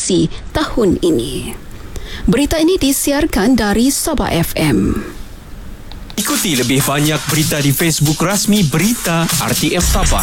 produksi tahun ini. Berita ini disiarkan dari Sabah FM. Ikuti lebih banyak berita di Facebook rasmi Berita RTM Sabah.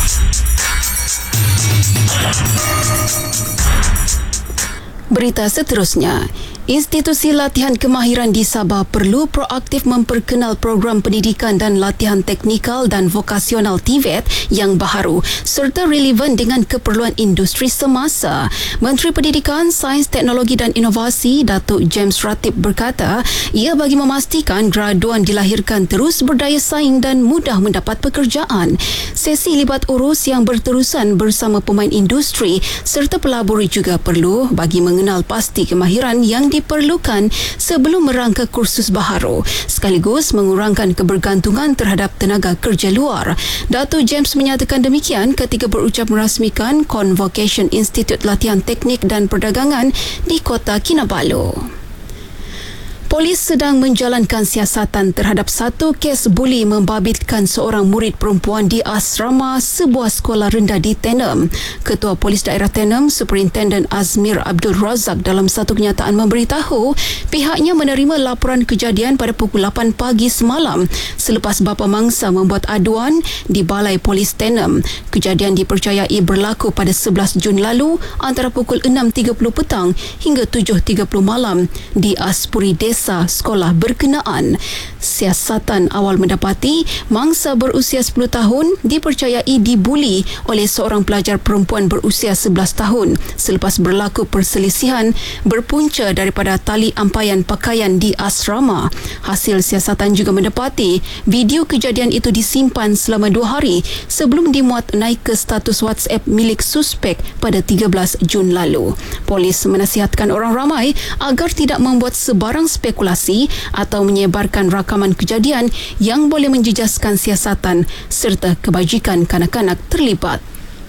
Berita seterusnya, institusi latihan kemahiran di Sabah perlu proaktif memperkenal program pendidikan dan latihan teknikal dan vokasional TVET yang baharu serta relevan dengan keperluan industri semasa. Menteri Pendidikan, Sains, Teknologi dan Inovasi Datuk James Ratib berkata, ia bagi memastikan graduan dilahirkan terus berdaya saing dan mudah mendapat pekerjaan. Sesi libat urus yang berterusan bersama pemain industri serta pelabur juga perlu bagi mengenal pasti kemahiran yang diperlukan sebelum merangka kursus baharu sekaligus mengurangkan kebergantungan terhadap tenaga kerja luar. Datuk James menyatakan demikian ketika berucap merasmikan Convocation Institute Latihan Teknik dan Perdagangan di Kota Kinabalu. Polis sedang menjalankan siasatan terhadap satu kes buli membabitkan seorang murid perempuan di asrama sebuah sekolah rendah di Tenem. Ketua Polis Daerah Tenem, Superintendent Azmir Abdul Razak dalam satu kenyataan memberitahu pihaknya menerima laporan kejadian pada pukul 8 pagi semalam selepas bapa mangsa membuat aduan di Balai Polis Tenem. Kejadian dipercayai berlaku pada 11 Jun lalu antara pukul 6.30 petang hingga 7.30 malam di Aspuri Desa sekolah berkenaan. Siasatan awal mendapati mangsa berusia 10 tahun dipercayai dibuli oleh seorang pelajar perempuan berusia 11 tahun selepas berlaku perselisihan berpunca daripada tali ampaian pakaian di asrama. Hasil siasatan juga mendapati video kejadian itu disimpan selama 2 hari sebelum dimuat naik ke status WhatsApp milik suspek pada 13 Jun lalu. Polis menasihatkan orang ramai agar tidak membuat sebarang spekulasi atau menyebarkan rakaman kejadian yang boleh menjejaskan siasatan serta kebajikan kanak-kanak terlibat.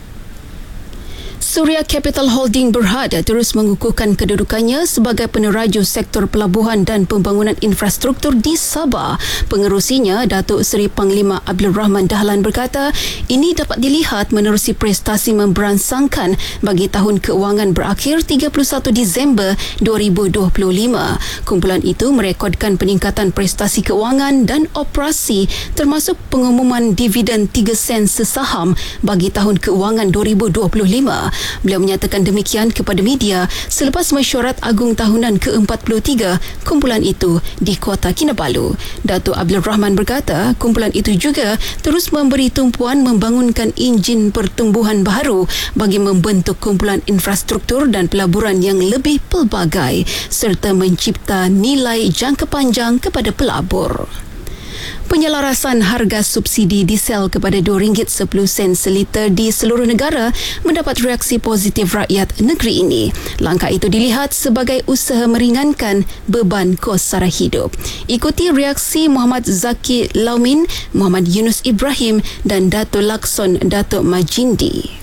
Suria Capital Holding Berhad terus mengukuhkan kedudukannya sebagai peneraju sektor pelabuhan dan pembangunan infrastruktur di Sabah. Pengerusinya, Datuk Seri Panglima Abdul Rahman Dahlan berkata, ini dapat dilihat menerusi prestasi memberansangkan bagi tahun keuangan berakhir 31 Disember 2025. Kumpulan itu merekodkan peningkatan prestasi keuangan dan operasi termasuk pengumuman dividen 3 sen sesaham bagi tahun keuangan 2025. Beliau menyatakan demikian kepada media selepas mesyuarat agung tahunan ke-43 kumpulan itu di Kota Kinabalu. Datuk Abdul Rahman berkata, kumpulan itu juga terus memberi tumpuan membangunkan enjin pertumbuhan baharu bagi membentuk kumpulan infrastruktur dan pelaburan yang lebih pelbagai serta mencipta nilai jangka panjang kepada pelabur. Penyelarasan harga subsidi diesel kepada RM2.10 seliter di seluruh negara mendapat reaksi positif rakyat negeri ini. Langkah itu dilihat sebagai usaha meringankan beban kos sara hidup. Ikuti reaksi Muhammad Zaki Laumin, Muhammad Yunus Ibrahim dan Dato' Lakson Dato' Majindi.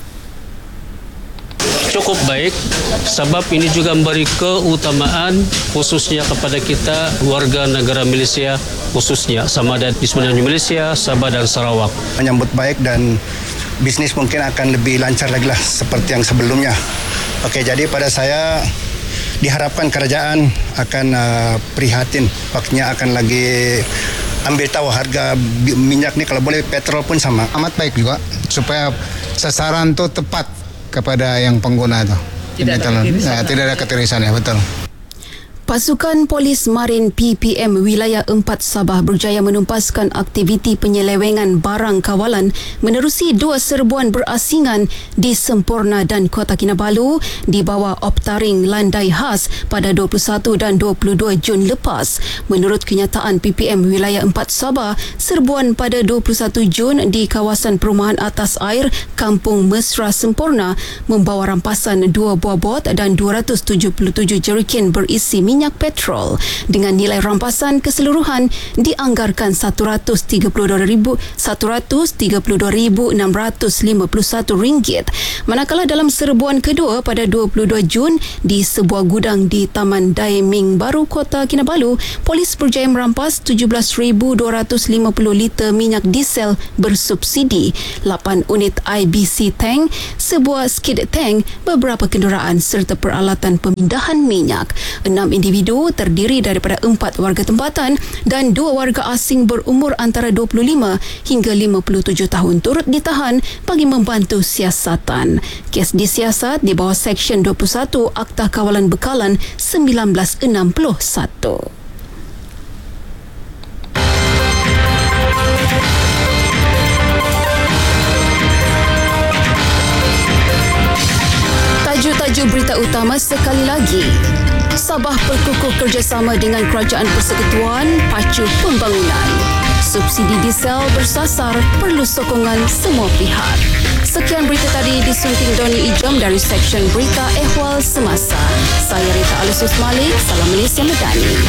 Cukup baik sebab ini juga memberi keutamaan khususnya kepada kita warga negara Malaysia, khususnya sama ada di semenanjung Malaysia, Sabah dan Sarawak. Menyambut baik dan bisnis mungkin akan lebih lancar lagi lah seperti yang sebelumnya. Okey, jadi pada saya diharapkan kerajaan akan prihatin, waktunya akan lagi ambil tahu harga minyak ni, kalau boleh petrol pun sama. Amat baik juga supaya sasaran tu tepat kepada yang pengguna itu. Tidak ada ketirisan ya, betul. Pasukan Polis Marin PPM Wilayah 4 Sabah berjaya menumpaskan aktiviti penyelewengan barang kawalan menerusi 2 serbuan berasingan di Semporna dan Kota Kinabalu di bawah Optaring Landai Khas pada 21 dan 22 Jun lepas. Menurut kenyataan PPM Wilayah 4 Sabah, serbuan pada 21 Jun di kawasan perumahan atas air Kampung Mesra Semporna membawa rampasan 2 buah bot dan 277 jeriken berisi minyak minyak petrol dengan nilai rampasan keseluruhan dianggarkan RM132,651, manakala dalam serbuan kedua pada 22 Jun di sebuah gudang di Taman Daiming Baru, Kota Kinabalu, polis berjaya merampas 17,250 liter minyak diesel bersubsidi, 8 unit IBC tank, sebuah skid tank, beberapa kenderaan serta peralatan pemindahan minyak. 6 individu terdiri daripada 4 warga tempatan dan 2 warga asing berumur antara 25 hingga 57 tahun turut ditahan bagi membantu siasatan. Kes disiasat di bawah Seksyen 21 Akta Kawalan Bekalan 1961. Tajuk berita utama sekali lagi. Sabah perkukuh kerjasama dengan Kerajaan Persekutuan pacu pembangunan. Subsidi diesel bersasar, perlu sokongan semua pihak. Sekian berita tadi disunting Doni Ijam dari Seksyen Berita Ehwal Semasa. Saya Rita Alusus Malik, Salam Malaysia Medani.